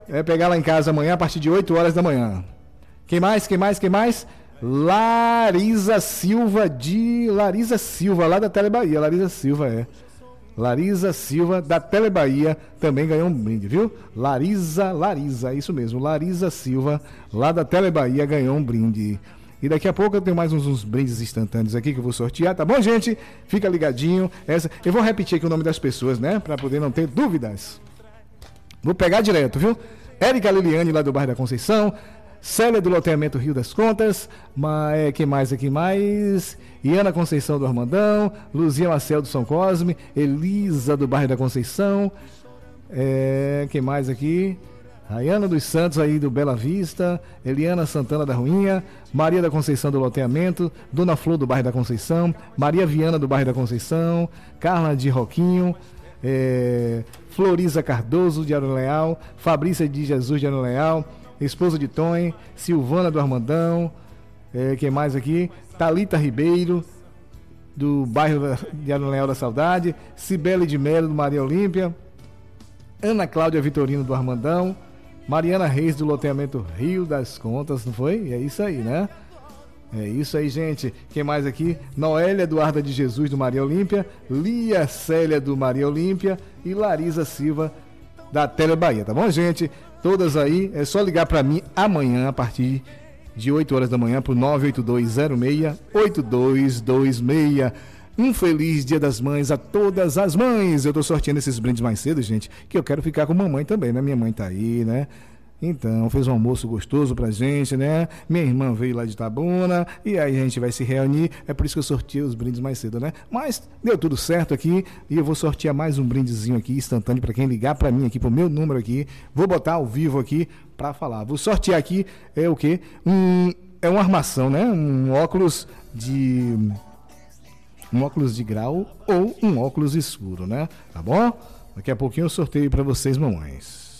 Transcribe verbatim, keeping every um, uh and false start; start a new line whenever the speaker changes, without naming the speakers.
Vai pegar lá em casa amanhã a partir de oito horas da manhã. Quem mais? Quem mais? Quem mais? Larisa Silva de... Larisa Silva, lá da Tele Bahia. Larisa Silva, é. Larisa Silva, da Tele Bahia, também ganhou um brinde, viu? Larisa, Larisa, isso mesmo. Larisa Silva, lá da Tele Bahia, ganhou um brinde. E daqui a pouco eu tenho mais uns, uns brindes instantâneos aqui que eu vou sortear, tá bom, gente? Fica ligadinho. Essa... Eu vou repetir aqui o nome das pessoas, né? Pra poder não ter dúvidas. Vou pegar direto, viu? Érica Liliane, lá do bairro da Conceição. Célia do loteamento Rio das Contas. Mas, quem mais aqui mais? Iana Conceição do Armandão. Luzia Marcel do São Cosme. Elisa do bairro da Conceição. É, quem mais aqui? Rayana dos Santos aí do Bela Vista. Eliana Santana da Ruinha. Maria da Conceição do loteamento. Dona Flor do bairro da Conceição. Maria Viana do bairro da Conceição. Carla de Roquinho. É, Floriza Cardoso de Aro Leal. Fabrícia de Jesus de Aro Leal. Esposa de Tony. Silvana do Armandão. É, quem mais aqui? Thalita Ribeiro do bairro de Aro Leal da Saudade. Cibele de Melo do Maria Olímpia. Ana Cláudia Vitorino do Armandão. Mariana Reis do loteamento Rio das Contas, não foi? É isso aí, né? É isso aí, gente. Quem mais aqui? Noélia Eduarda de Jesus do Maria Olímpia, Lia Célia do Maria Olímpia e Larisa Silva da Tele Bahia, tá bom, gente? Todas aí, é só ligar para mim amanhã a partir de oito horas da manhã pro nove oito dois zero seis oito dois dois seis. Um feliz Dia das Mães a todas as mães. Eu tô sorteando esses brindes mais cedo, gente, que eu quero ficar com mamãe também, né? Minha mãe tá aí, né? Então, fez um almoço gostoso pra gente, né? Minha irmã veio lá de Itabuna e aí a gente vai se reunir. É por isso que eu sorteei os brindes mais cedo, né? Mas deu tudo certo aqui e eu vou sortear mais um brindezinho aqui, instantâneo, pra quem ligar pra mim aqui, pro meu número aqui. Vou botar ao vivo aqui pra falar. Vou sortear aqui, é o quê? Um, é uma armação, né? Um óculos de... Um óculos de grau ou um óculos escuro, né? Tá bom? Daqui a pouquinho eu sorteio pra vocês, mamães.